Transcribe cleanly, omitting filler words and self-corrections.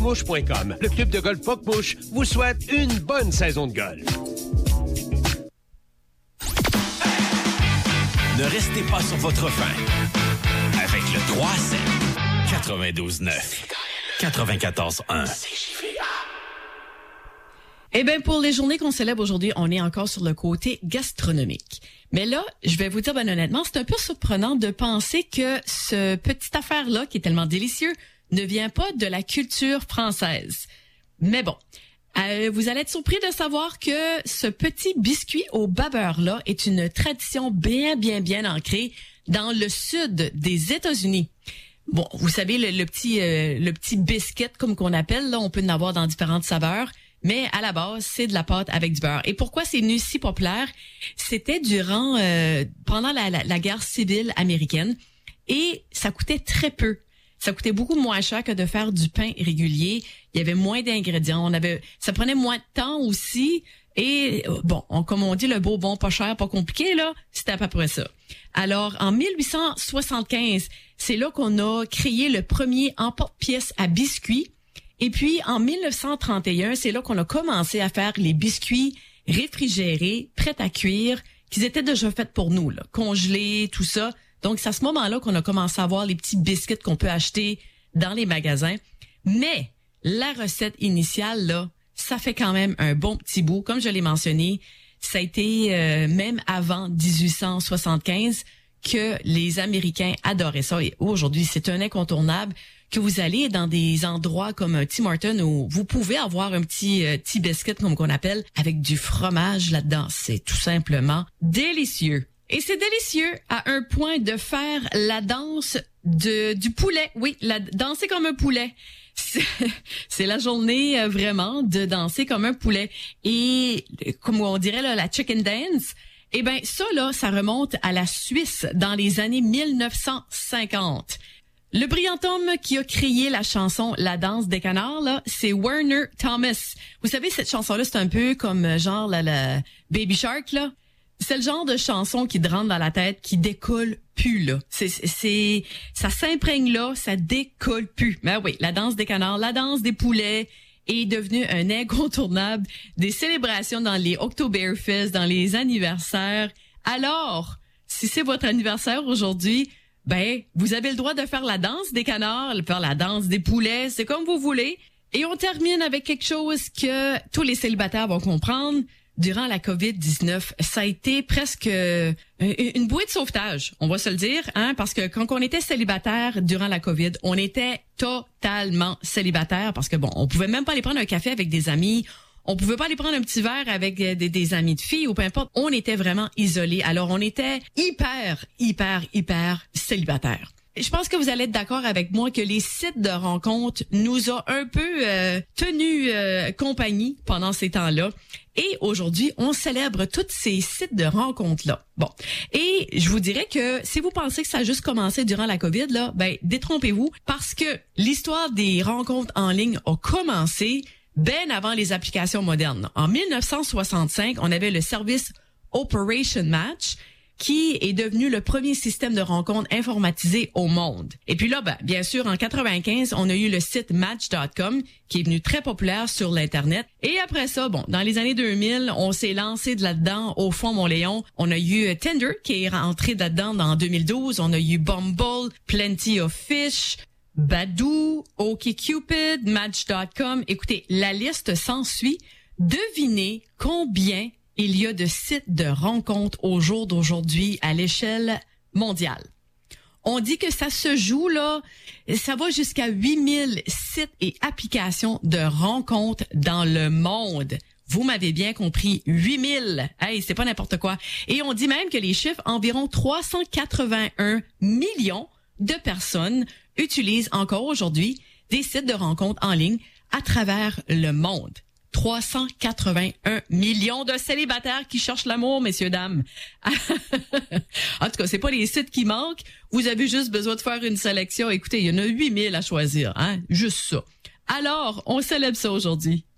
Mouche.com. Le club de golf Poc-Mouche vous souhaite une bonne saison de golf. Ne restez pas sur votre faim. Avec le 3-7, 92.9, 94.1. Eh bien, pour les journées qu'on célèbre aujourd'hui, on est encore sur le côté gastronomique. Mais là, je vais vous dire ben honnêtement, c'est un peu surprenant de penser que ce petite affaire-là, qui est tellement délicieux, ne vient pas de la culture française. Mais bon, vous allez être surpris de savoir que ce petit biscuit au beurre-là est une tradition bien ancrée dans le sud des États-Unis. Bon, vous savez, le petit biscuit, comme qu'on appelle, là, on peut en avoir dans différentes saveurs. Mais à la base, c'est de la pâte avec du beurre. Et pourquoi c'est devenu si populaire? C'était pendant la guerre civile américaine. Et ça coûtait très peu. Ça coûtait beaucoup moins cher que de faire du pain régulier. Il y avait moins d'ingrédients. Ça prenait moins de temps aussi. Et bon, comme on dit, le beau, bon, pas cher, pas compliqué, là, c'était à peu près ça. Alors, en 1875, c'est là qu'on a créé le premier emporte-pièce à biscuits. Et puis, en 1931, c'est là qu'on a commencé à faire les biscuits réfrigérés, prêts à cuire, qu'ils étaient déjà faits pour nous, là, congelés, tout ça. Donc, c'est à ce moment-là qu'on a commencé à voir les petits biscuits qu'on peut acheter dans les magasins. Mais la recette initiale, là, ça fait quand même un bon petit bout. Comme je l'ai mentionné, ça a été même avant 1875 que les Américains adoraient ça. Et aujourd'hui, c'est un incontournable que vous allez dans des endroits comme Tim Hortons où vous pouvez avoir un petit biscuit, comme qu'on appelle, avec du fromage là-dedans. C'est tout simplement délicieux. Et c'est délicieux à un point de faire la danse du poulet. Oui, danser comme un poulet. C'est la journée vraiment de danser comme un poulet. Et comme on dirait là, la chicken dance, eh ben ça là, ça remonte à la Suisse dans les années 1950. Le brillant homme qui a créé la chanson La danse des canards, là, c'est Werner Thomas. Vous savez, cette chanson-là, c'est un peu comme genre la Baby Shark, là. C'est le genre de chanson qui te rentre dans la tête, qui décolle plus, là. Ça s'imprègne là, ça décolle plus. Ben oui, la danse des canards, la danse des poulets est devenue un incontournable des célébrations dans les Oktoberfest, dans les anniversaires. Alors, si c'est votre anniversaire aujourd'hui, ben, vous avez le droit de faire la danse des canards, de faire la danse des poulets, c'est comme vous voulez. Et on termine avec quelque chose que tous les célibataires vont comprendre. Durant la COVID-19, ça a été presque une bouée de sauvetage, on va se le dire, hein, parce que quand on était célibataire durant la COVID, on était totalement célibataire parce que bon, on pouvait même pas aller prendre un café avec des amis. On pouvait pas aller prendre un petit verre avec des amis de filles ou peu importe. On était vraiment isolés. Alors, on était hyper célibataires. Je pense que vous allez être d'accord avec moi que les sites de rencontres nous ont un peu tenu compagnie pendant ces temps-là. Et aujourd'hui, on célèbre tous ces sites de rencontres-là. Bon. Et je vous dirais que si vous pensez que ça a juste commencé durant la COVID, là, ben, détrompez-vous parce que l'histoire des rencontres en ligne a commencé bien avant les applications modernes. En 1965, on avait le service Operation Match, qui est devenu le premier système de rencontre informatisé au monde. Et puis là, ben, bien sûr, en 95, on a eu le site Match.com, qui est devenu très populaire sur l'Internet. Et après ça, bon, dans les années 2000, on s'est lancé de là-dedans au fond, mon Léon. On a eu Tinder, qui est rentré là-dedans en 2012. On a eu Bumble, Plenty of Fish, Badoo, OkCupid, Match.com. Écoutez, la liste s'ensuit. Devinez combien il y a de sites de rencontres au jour d'aujourd'hui à l'échelle mondiale. On dit que ça se joue, là, ça va jusqu'à 8000 sites et applications de rencontres dans le monde. Vous m'avez bien compris, 8000. Hey, c'est pas n'importe quoi. Et on dit même que les chiffres, environ 381 millions de personnes utilisent encore aujourd'hui des sites de rencontres en ligne à travers le monde. 381 millions de célibataires qui cherchent l'amour, messieurs, dames. En tout cas, c'est pas les sites qui manquent. Vous avez juste besoin de faire une sélection. Écoutez, il y en a 8000 à choisir, hein. Juste ça. Alors, on célèbre ça aujourd'hui.